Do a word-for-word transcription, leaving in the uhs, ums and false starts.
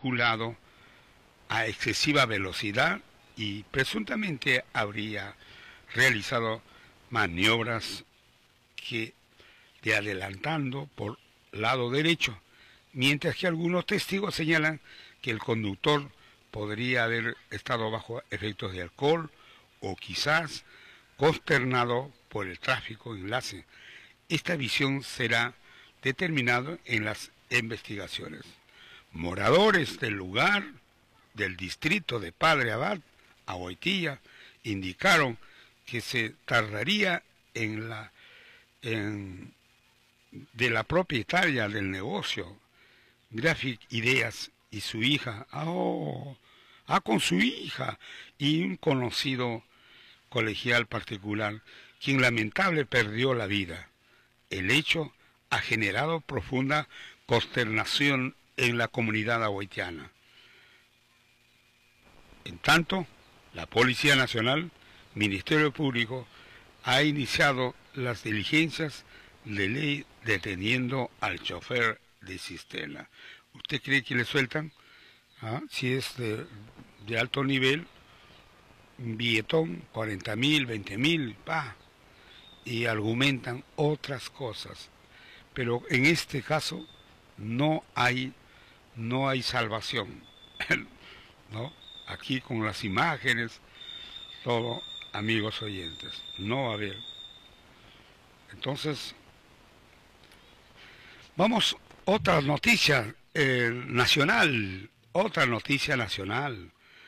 circulado a excesiva velocidad y presuntamente habría realizado maniobras que de adelantando por lado derecho, mientras que algunos testigos señalan que el conductor podría haber estado bajo efectos de alcohol o quizás consternado por el tráfico enlace. Esta visión será determinada en las investigaciones. Moradores del lugar del distrito de Padre Abad, Aboitilla, indicaron que se tardaría en la en, de la propietaria del negocio, Graphic Ideas, y su hija, oh, ah, con su hija, y un conocido colegial particular, quien lamentable perdió la vida. El hecho ha generado profunda consternación en la comunidad aboitiana. En tanto, la Policía Nacional, Ministerio Público, ha iniciado las diligencias de ley deteniendo al chofer de cisterna. ¿Usted cree que le sueltan? ¿Ah? Si es de, de alto nivel, un billetón, cuarenta mil, veinte mil, pa, y argumentan otras cosas. Pero en este caso no hay, no hay salvación, ¿no? Aquí con las imágenes, todo, amigos oyentes, no va a haber. Entonces, vamos, otra noticia eh, nacional, otra noticia nacional.